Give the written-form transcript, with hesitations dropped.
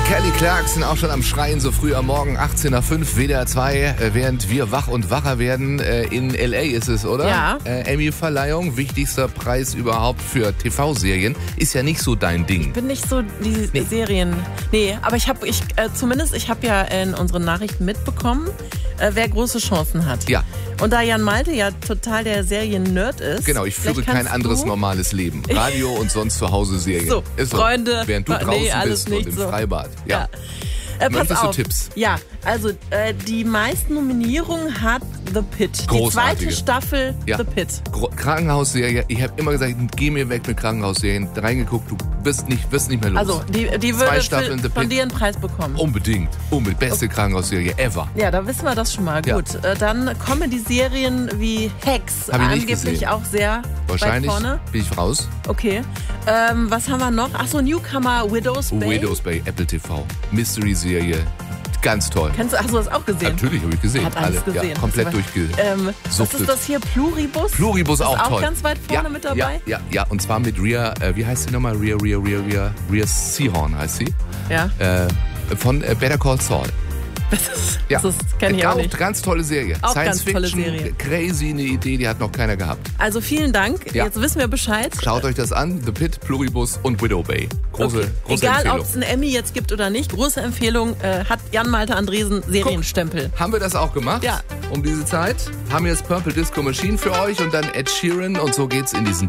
Kelly Clarkson auch schon am Schreien, so früh am Morgen, 18 nach 5, WDR 2, während wir wach und wacher werden. In L.A. ist es, oder? Ja. Emmy-Verleihung, wichtigster Preis überhaupt für TV-Serien. Ist ja nicht so dein Ding. Ich bin nicht so die Serien. Nee, aber ich habe ja in unseren Nachrichten mitbekommen, wer große Chancen hat. Ja. Und da Jan Malte ja total der Serien-Nerd ist. Genau, ich führe kein anderes normales Leben. Radio und sonst zu Hause Serien. So, ist Freunde. Während du draußen bist und im so. Freibad. Ja. Pass Möchtest auf. du Tipps? Ja, also die meisten Nominierungen hat The Pitt. Großartige. Die zweite Staffel The Pitt. Krankenhausserie. Ich habe immer gesagt, geh mir weg mit Krankenhausserien. Reingeguckt, du wirst nicht mehr los. Also die würde von dir einen Preis bekommen. Unbedingt. Beste Krankenhausserie ever. Ja, da wissen wir das schon mal. Ja. Gut, dann Comedy-Serien wie Hacks. Hab ich nicht angeblich gesehen. auch sehr Wahrscheinlich weit vorne. bin ich raus. Okay. Was haben wir noch? Achso, Newcomer Widow's Bay. Widow's Bay, Apple TV. Mystery-Serie. Ganz toll. Hast du das auch gesehen? Natürlich habe ich gesehen. Hat alles Alle. gesehen. Ja, komplett Was ist das hier? Pluribus? Pluribus auch auch toll. ganz weit vorne mit dabei? Ja. Und zwar mit Rhea, wie heißt sie nochmal? Rhea Seehorn heißt sie. Ja. Von Better Call Saul. Das kenne ich auch nicht. Ganz tolle Serie. Auch Science ganz tolle Fiction, Serie. crazy, eine Idee, die hat noch keiner gehabt. Also vielen Dank. Ja. Jetzt wissen wir Bescheid. Schaut euch das an. The Pit, Pluribus und Widow Bay. Große Egal, Empfehlung. ob es einen Emmy jetzt gibt oder nicht, große Empfehlung, hat Jan Malte Andresen Serienstempel. Haben wir das auch gemacht? Ja. Um diese Zeit. Haben wir jetzt Purple Disco Machine für euch und dann Ed Sheeran und so geht's in diesen